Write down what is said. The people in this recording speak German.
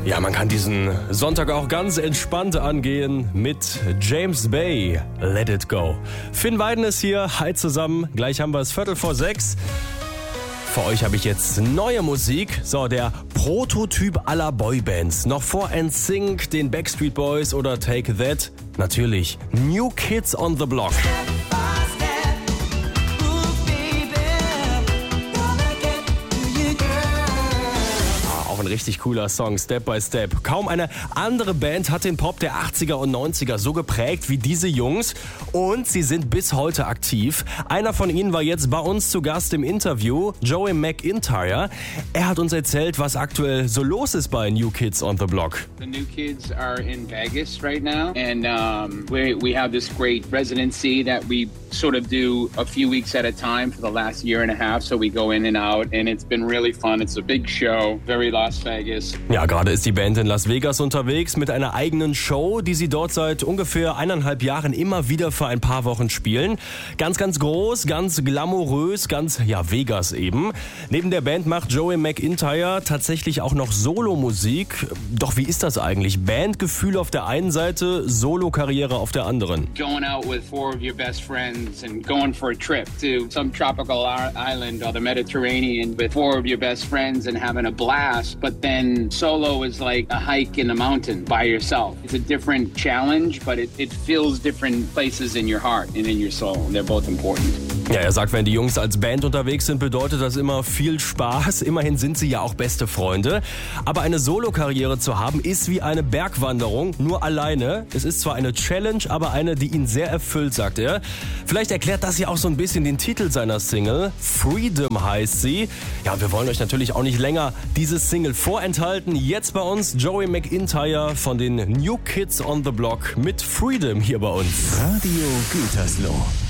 Ja, man kann diesen Sonntag auch ganz entspannt angehen mit James Bay, Let It Go. Finn Weiden ist hier, hi zusammen, gleich haben wir es 5:45. Für euch habe ich jetzt neue Musik, so der Prototyp aller Boybands. Noch vor NSYNC, den Backstreet Boys oder Take That, natürlich New Kids on the Block. Ein richtig cooler Song, Step by Step. Kaum eine andere Band hat den Pop der 80er und 90er so geprägt wie diese Jungs und sie sind bis heute aktiv. Einer von ihnen war jetzt bei uns zu Gast im Interview, Joey McIntyre. Er hat uns erzählt, was aktuell so los ist bei New Kids on the Block. The New Kids are in Vegas right now and we have this great residency that we sort of do a few weeks at a time for the last year and a half, so we go in and out and it's been really fun. It's a big show, very Las Vegas. Ja, gerade ist die Band in Las Vegas unterwegs mit einer eigenen Show, die sie dort seit ungefähr 1,5 Jahren immer wieder für ein paar Wochen spielen. Ganz, ganz groß, ganz glamourös, ganz, Vegas eben. Neben der Band macht Joey McIntyre tatsächlich auch noch Solomusik. Doch wie ist das eigentlich? Bandgefühl auf der einen Seite, Solo-Karriere auf der anderen. Going out with 4 of your best friends and going for a trip to some tropical island or the Mediterranean with 4 of your best friends and having a blast. But then solo is like a hike in the mountain by yourself. It's a different challenge, but it fills different places in your heart and in your soul. They're both important. Ja, er sagt, wenn die Jungs als Band unterwegs sind, bedeutet das immer viel Spaß. Immerhin sind sie ja auch beste Freunde. Aber eine Solo-Karriere zu haben, ist wie eine Bergwanderung, nur alleine. Es ist zwar eine Challenge, aber eine, die ihn sehr erfüllt, sagt er. Vielleicht erklärt das ja auch so ein bisschen den Titel seiner Single. Freedom heißt sie. Ja, wir wollen euch natürlich auch nicht länger dieses Single vorenthalten. Jetzt bei uns Joey McIntyre von den New Kids on the Block mit Freedom hier bei uns. Radio Gütersloh.